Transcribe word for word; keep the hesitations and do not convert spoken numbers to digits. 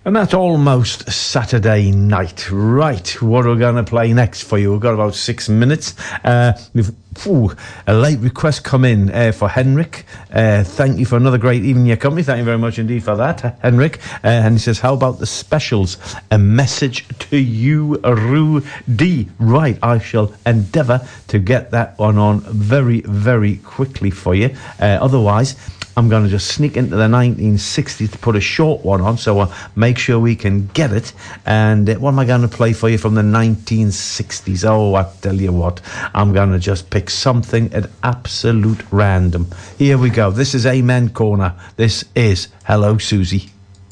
And that's almost Saturday night. Right, what are we going to play next for you? We've got about six minutes. Uh, we've ooh, a late request come in uh, for Henrik. Uh, thank you for another great evening in your company. Thank you very much indeed for that, Henrik. Uh, and he says, how about the specials? A message to you, Rudy. Right, I shall endeavour to get that one on very, very quickly for you. Uh, otherwise, I'm going to just sneak into the nineteen sixties to put a short one on, so I'll make sure we can get it. And uh, what am I going to play for you from the nineteen sixties? Oh, I tell you what, I'm going to just pick something at absolute random. Here we go. This is Amen Corner. This is Hello, Susie.